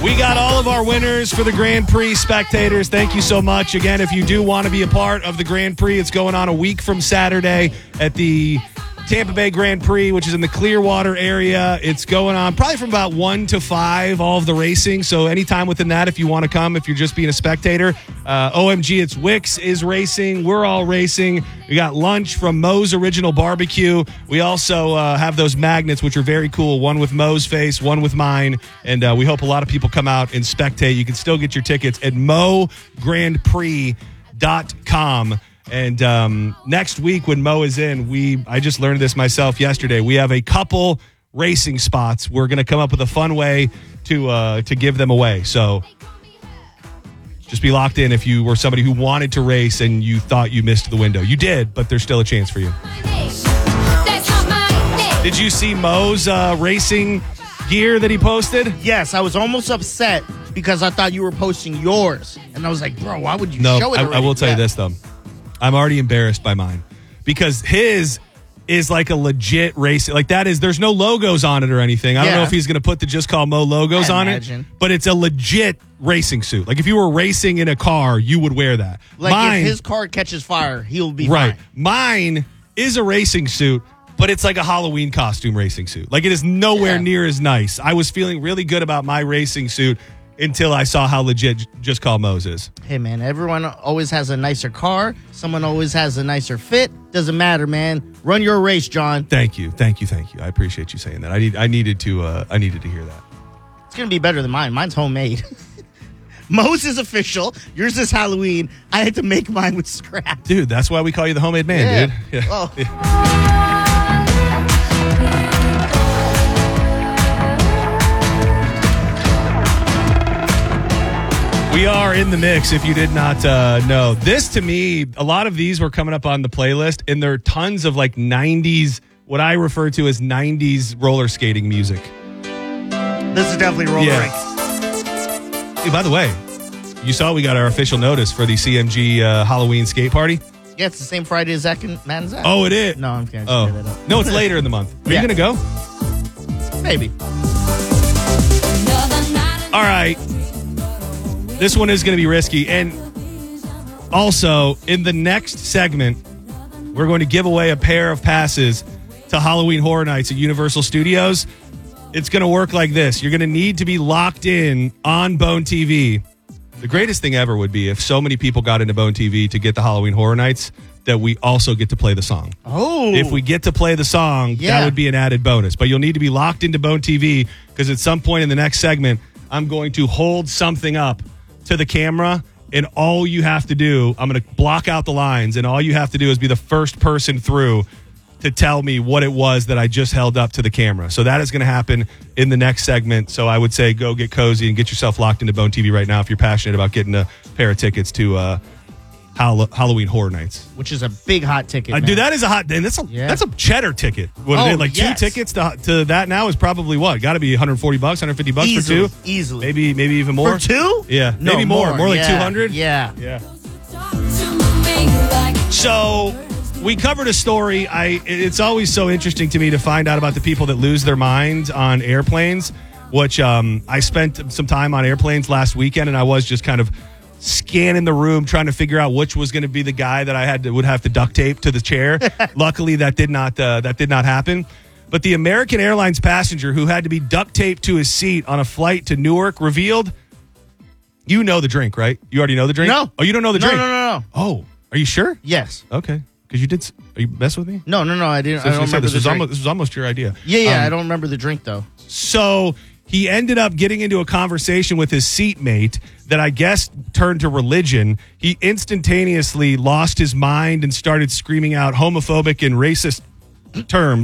We got all of our winners for the Grand Prix spectators. Thank you so much. Again, if you do want to be a part of the Grand Prix, it's going on a week from Saturday at the Tampa Bay Grand Prix, which is in the Clearwater area. It's going on probably from about 1 to 5, all of the racing. So anytime within that, if you want to come, if you're just being a spectator. OMG, it's Wix is racing. We're all racing. We got lunch from Moe's Original Barbecue. We also have those magnets, which are very cool. One with Moe's face, one with mine. And we hope a lot of people come out and spectate. You can still get your tickets at moegrandprix.com. And next week when Mo is in, I just learned this myself yesterday. We have a couple racing spots. We're going to come up with a fun way to give them away. So just be locked in if you were somebody who wanted to race and you thought you missed the window. You did, but there's still a chance for you. Did you see Mo's racing gear that he posted? Yes, I was almost upset because I thought you were posting yours. And I was like, bro, why would you show it already? I will tell you this, though. I'm already embarrassed by mine because his is like a legit race. Like that is, there's no logos on it or anything. I don't know if he's going to put the Just Call Mo logos on it, but it's a legit racing suit. Like if you were racing in a car, you would wear that. Like if his car catches fire, he'll be right. fine. Mine is a racing suit, but it's like a Halloween costume racing suit. Like it is nowhere near as nice. I was feeling really good about my racing suit until I saw how legit Just Call Mo's is. Hey, man, everyone always has a nicer car. Someone always has a nicer fit. Doesn't matter, man. Run your race, John. Thank you. I appreciate you saying that. I needed to hear that. It's going to be better than mine. Mine's homemade. Mo's is official. Yours is Halloween. I had to make mine with scrap. Dude, that's why we call you the homemade man, dude. Yeah. Oh. Yeah. We are in the mix, if you did not know. This, to me, a lot of these were coming up on the playlist, and there are tons of, like, 90s, what I refer to as 90s roller skating music. This is definitely roller rink. Hey, by the way, you saw we got our official notice for the CMG Halloween skate party? Yeah, it's the same Friday as Zach and Matt and Zach. Oh, it is? No, I'm kidding. That up. No, it's later in the month. Are you going to go? Maybe. All right. This one is going to be risky. And also, in the next segment, we're going to give away a pair of passes to Halloween Horror Nights at Universal Studios. It's going to work like this. You're going to need to be locked in on Bone TV. The greatest thing ever would be if so many people got into Bone TV to get the Halloween Horror Nights that we also get to play the song. Oh. If we get to play the song, that would be an added bonus. But you'll need to be locked into Bone TV because at some point in the next segment, I'm going to hold something up to the camera, and all you have to do, I'm going to block out the lines, and all you have to do is be the first person through to tell me what it was that I just held up to the camera. So that is going to happen in the next segment. So I would say go get cozy and get yourself locked into Bone TV right now if you're passionate about getting a pair of tickets to Halloween Horror Nights. Which is a big hot ticket, dude, that is a hot, and that's a cheddar ticket. Like 2 tickets to that now is probably what? Got to be $140, $150 easily, for 2? Easily. Maybe even more. For 2? Yeah. No, maybe more. More like 200? Yeah. So we covered a story. It's always so interesting to me to find out about the people that lose their minds on airplanes, which I spent some time on airplanes last weekend, and I was just kind of scanning the room trying to figure out which was going to be the guy that would have to duct tape to the chair. Luckily, that did not happen. But the American Airlines passenger who had to be duct taped to his seat on a flight to Newark revealed, you know the drink, right? You already know the drink? No. Oh, you don't know the drink? No. Oh, are you sure? Yes. Okay. Because you did. Are you messing with me? No, I didn't. I don't remember this was almost your idea. Yeah. I don't remember the drink though. So he ended up getting into a conversation with his seatmate that I guess turned to religion. He instantaneously lost his mind and started screaming out homophobic and racist terms.